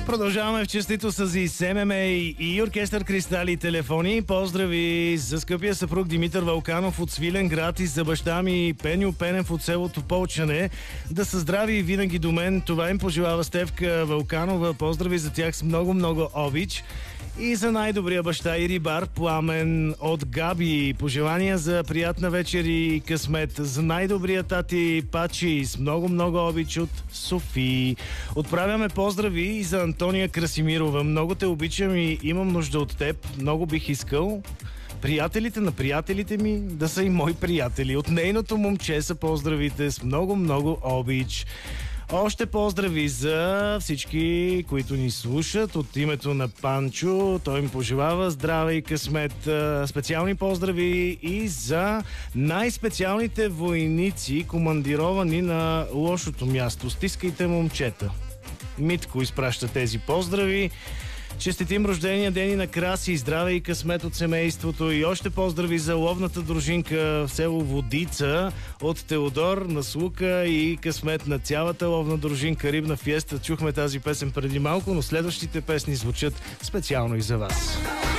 Продължаваме в честито с СММА и оркестър Кристали и телефони. Поздрави за скъпия съпруг Димитър Вълканов от Свиленград и за баща ми Пеню Пенев от селото Полчане. Да са здрави и винаги до мен. Това им пожелава Стефка Вълканова. Поздрави за тях с много обич. И за най-добрия баща и рибар Пламен от Габи. Пожелания за приятна вечер и късмет. За най-добрия тати Пачи с много обич от Софи. Отправяме поздрави и за Антония Красимирова. Много те обичам и имам нужда от теб. Много бих искал приятелите на приятелите ми да са и мои приятели. От нейното момче са поздравите с много обич. Още поздрави за всички, които ни слушат от името на Панчо. Той им пожелава здраве и късмет. Специални поздрави и за най-специалните войници, командировани на лошото място. Стискайте, момчета. Митко изпраща тези поздрави. Честитим рождения ден и на Краси, здраве и късмет от семейството и още поздрави за ловната дружинка в село Водица от Теодор, на Слука и късмет на цялата ловна дружинка Рибна фиеста. Чухме тази песен преди малко, но следващите песни звучат специално и за вас.